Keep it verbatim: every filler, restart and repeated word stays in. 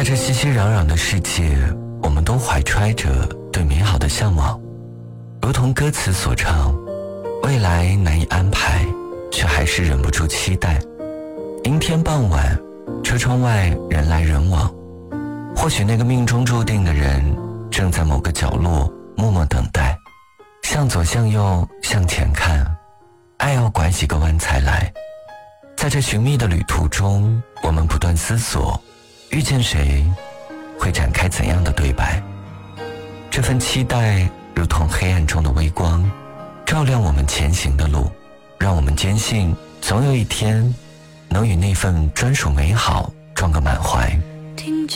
在这熙熙攘攘的世界，我们都怀揣着对美好的向往，如同歌词所唱，未来难以安排，却还是忍不住期待。阴天傍晚，车窗外人来人往，或许那个命中注定的人正在某个角落默默等待。向左向右向前看，爱要拐几个弯才来。在这寻觅的旅途中，我们不断思索，遇见谁会展开怎样的对白。这份期待如同黑暗中的微光，照亮我们前行的路，让我们坚信总有一天能与那份专属美好撞个满怀。